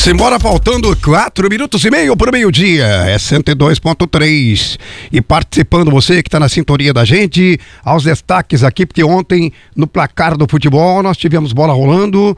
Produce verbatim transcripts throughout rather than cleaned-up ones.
Simbora, faltando quatro minutos e meio para o meio-dia. É cento e dois ponto três. E participando, você que está na sintonia da gente, aos destaques aqui, porque ontem, no placar do futebol, nós tivemos bola rolando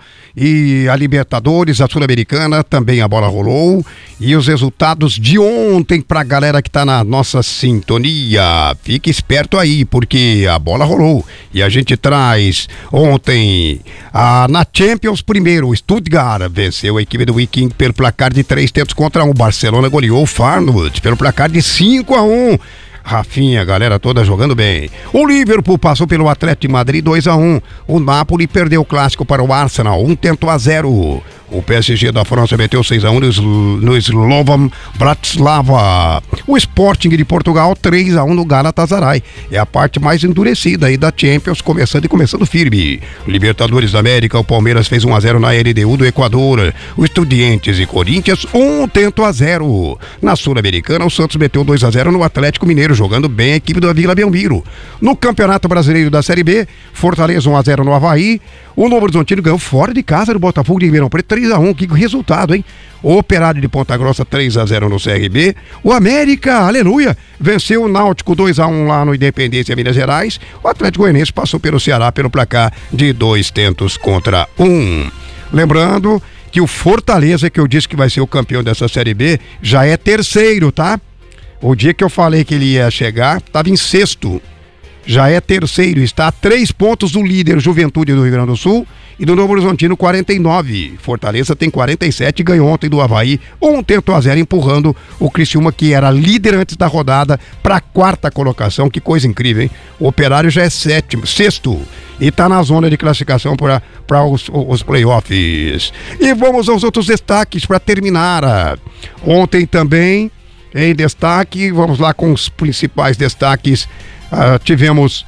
e a Libertadores, a Sul-Americana, também a bola rolou. E os resultados de ontem para a galera que está na nossa sintonia. Fique esperto aí, porque a bola rolou. E a gente traz ontem, a, na Champions, primeiro, o Stuttgart venceu a equipe do Viking pelo placar de três tentos contra um. Barcelona goleou o Farnwood pelo placar de cinco a um. Rafinha, galera toda jogando bem. O Liverpool passou pelo Atlético de Madrid dois a um. O Napoli perdeu o clássico para o Arsenal, um tento a zero. O P S G da França meteu seis a um no, no Slovan Bratislava. O Sporting de Portugal três a um no Galatasaray. É a parte mais endurecida aí da Champions, começando e começando firme. Libertadores da América, o Palmeiras fez um a zero na L D U do Equador. O Estudiantes e Corinthians um tento a zero. Na Sul-Americana, o Santos meteu dois a zero no Atlético Mineiro, jogando bem a equipe da Vila Belmiro. No Campeonato Brasileiro da Série B, Fortaleza um a zero no Avaí. O Novo Horizontino ganhou fora de casa do Botafogo de Ribeirão Preto três a um, que resultado, hein? O Operário de Ponta Grossa três a zero no C R B. O América, aleluia, venceu o Náutico dois a um lá no Independência, Minas Gerais. O Atlético Goianiense passou pelo Ceará pelo placar de dois tentos contra um. Lembrando que o Fortaleza, que eu disse que vai ser o campeão dessa Série B, já é terceiro, tá? O dia que eu falei que ele ia chegar, estava em sexto. Já é terceiro, está a três pontos do líder Juventude do Rio Grande do Sul e do Novo Horizontino quarenta e nove. Fortaleza tem quarenta e sete e ganhou ontem do Avaí um tento a zero, empurrando o Criciúma, que era líder antes da rodada, para a quarta colocação. Que coisa incrível, hein? O Operário já é sétimo, sexto e está na zona de classificação para os, os playoffs. E vamos aos outros destaques para terminar. Ontem também, em destaque, vamos lá com os principais destaques. Uh, tivemos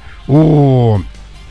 o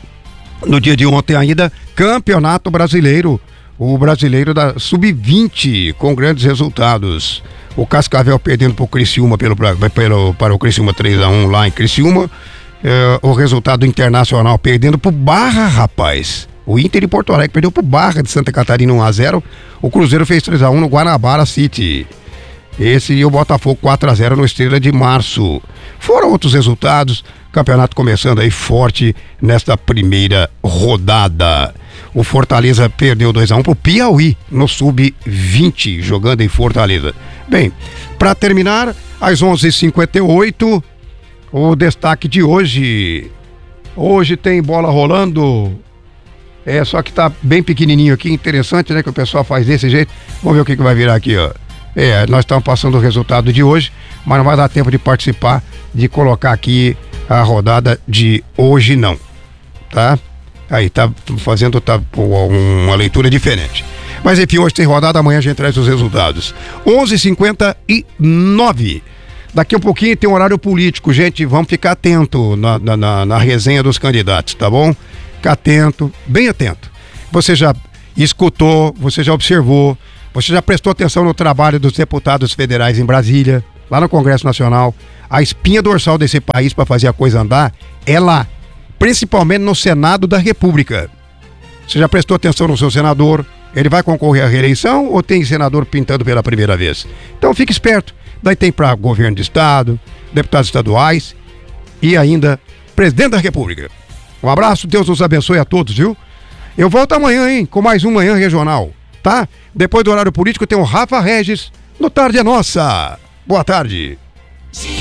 no dia de ontem ainda Campeonato Brasileiro, o brasileiro da sub vinte, com grandes resultados. O Cascavel perdendo para o Criciúma pelo, pelo, para o Criciúma três a um lá em Criciúma. Uh, o resultado internacional perdendo para o Barra, rapaz. O Inter de Porto Alegre perdeu para o Barra de Santa Catarina um a zero. O Cruzeiro fez três a um no Guanabara City. Esse e o Botafogo quatro a zero no Estrela de Março. Foram outros resultados. Campeonato começando aí forte nesta primeira rodada. O Fortaleza perdeu dois a um pro Piauí no sub vinte, jogando em Fortaleza. Bem, para terminar, às onze e cinquenta e oito, o destaque de hoje. Hoje tem bola rolando. É, só que tá bem pequenininho aqui, interessante, né, que o pessoal faz desse jeito. Vamos ver o que, que vai virar aqui, ó. É, nós estamos passando o resultado de hoje, mas não vai dar tempo de participar, de colocar aqui a rodada de hoje não, tá? Aí, tá fazendo tá, uma leitura diferente. Mas enfim, hoje tem rodada, amanhã a gente traz os resultados. onze e cinquenta e nove. Daqui um pouquinho tem um horário político, gente, vamos ficar atento na, na, na, na resenha dos candidatos, tá bom? Ficar atento, bem atento. Você já escutou, você já observou, você já prestou atenção no trabalho dos deputados federais em Brasília, lá no Congresso Nacional. A espinha dorsal desse país para fazer a coisa andar é lá, principalmente no Senado da República. Você já prestou atenção no seu senador? Ele vai concorrer à reeleição ou tem senador pintando pela primeira vez? Então fique esperto. Daí tem para governo de estado, deputados estaduais e ainda presidente da República. Um abraço, Deus os abençoe a todos, viu? Eu volto amanhã, hein, com mais um Manhã Regional, tá? Depois do horário político tem o Rafa Regis no Tarde é Nossa. Boa tarde.